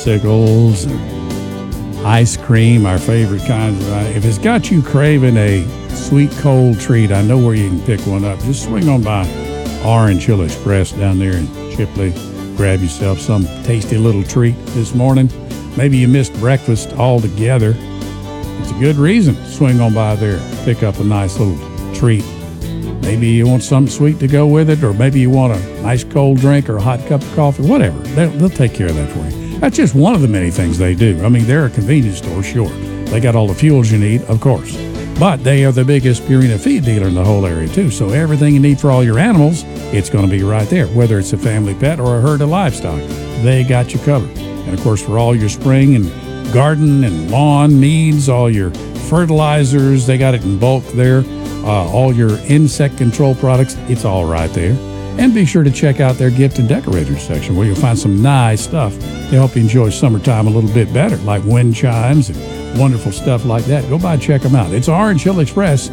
popsicles and ice cream, our favorite kinds. If it's got you craving a sweet cold treat, I know where you can pick one up. Just swing on by Orange Hill Express down there in Chipley. Grab yourself some tasty little treat this morning. Maybe you missed breakfast altogether. It's a good reason to swing on by there, pick up a nice little treat. Maybe you want something sweet to go with it, or maybe you want a nice cold drink or a hot cup of coffee, whatever. They'll take care of that for you. That's just one of the many things they do. I mean, they're a convenience store, sure. They got all the fuels you need, of course. But they are the biggest Purina feed dealer in the whole area, too. So everything you need for all your animals, it's going to be right there, whether it's a family pet or a herd of livestock. They got you covered. And, of course, for all your spring and garden and lawn needs, all your fertilizers, they got it in bulk there. All your insect control products, it's all right there. And be sure to check out their gift and decorators section, where you'll find some nice stuff to help you enjoy summertime a little bit better, like wind chimes and wonderful stuff like that. Go by and check them out. It's Orange Hill Express,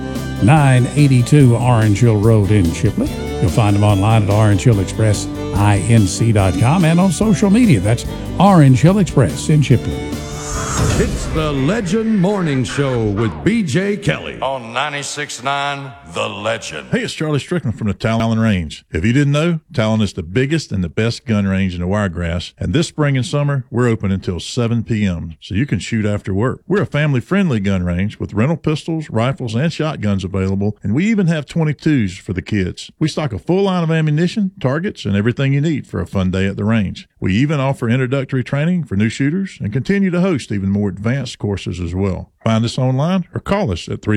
982 Orange Hill Road in Chipley. You'll find them online at orangehillexpressinc.com and on social media. That's Orange Hill Express in Chipley. It's the Legend Morning Show with B.J. Kelly on 96.9 The Legend. Hey, it's Charlie Strickland from the Talon Range. If you didn't know, Talon is the biggest and the best gun range in the Wiregrass, and this spring and summer, we're open until 7 p.m., so you can shoot after work. We're a family-friendly gun range with rental pistols, rifles, and shotguns available, and we even have 22s for the kids. We stock a full line of ammunition, targets, and everything you need for a fun day at the range. We even offer introductory training for new shooters and continue to host even more advanced courses as well. Find us online or call us at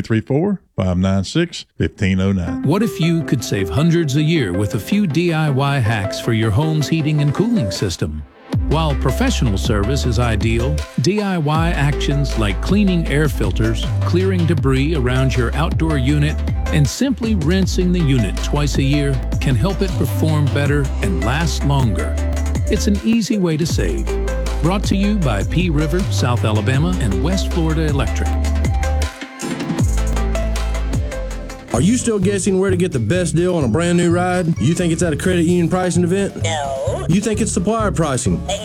334-596-1509. What if you could save hundreds a year with a few DIY hacks for your home's heating and cooling system? While professional service is ideal, DIY actions like cleaning air filters, clearing debris around your outdoor unit, and simply rinsing the unit twice a year can help it perform better and last longer. It's an easy way to save. Brought to you by P River, South Alabama, and West Florida Electric. Are you still guessing where to get the best deal on a brand new ride? You think it's at a credit union pricing event? No. You think it's supplier pricing? No.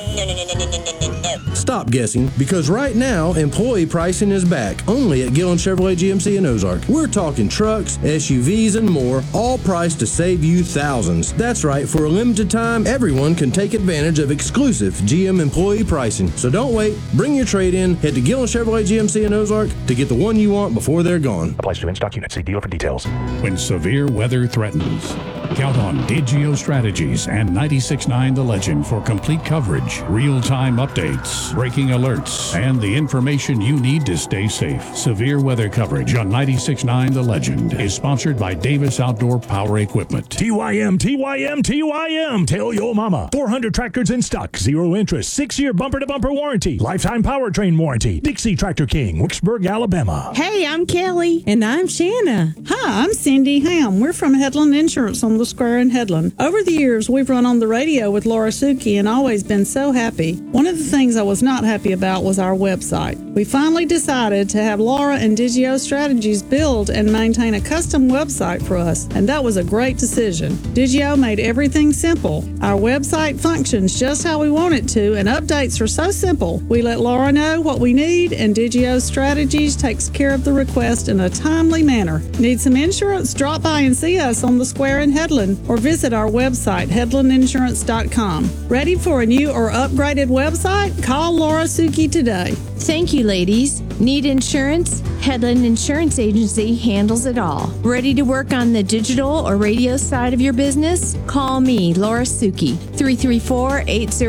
Stop guessing, because right now, employee pricing is back, only at Gillen Chevrolet GMC in Ozark. We're talking trucks, SUVs, and more, all priced to save you thousands. That's right, for a limited time, everyone can take advantage of exclusive GM employee pricing. So don't wait, bring your trade-in, head to Gillen Chevrolet GMC in Ozark to get the one you want before they're gone. Applies to in-stock units. See dealer for details. When severe weather threatens, count on Digio Strategies and 96.9 The Legend for complete coverage, real-time updates, breaking alerts, and the information you need to stay safe. Severe weather coverage on 96.9 The Legend is sponsored by Davis Outdoor Power Equipment. TYM, TYM, TYM. Tell your mama. 400 tractors in stock. 0 interest. 6-year bumper-to-bumper warranty. Lifetime powertrain warranty. Dixie Tractor King, Wicksburg, Alabama. Hey, I'm Kelly. And I'm Shanna. Hi, I'm Cindy Ham. We're from Headland Insurance on the Square in Headland. Over the years, we've run on the radio with Laura Suki and always been so happy. One of the things I was not happy about was our website. We finally decided to have Laura and Digio Strategies build and maintain a custom website for us, and that was a great decision. Digio made everything simple. Our website functions just how we want it to, and updates are so simple. We let Laura know what we need, and Digio Strategies takes care of the request in a timely manner. Need some insurance? Drop by and see us on the Square in Headland, or visit our website, headlandinsurance.com. Ready for a new or upgraded website? Call Laura Suki today. Thank you, ladies. Need insurance? Headland Insurance Agency handles it all. Ready to work on the digital or radio side of your business? Call me, Laura Suki,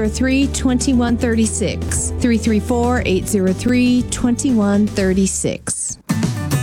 334-803-2136. 334-803-2136.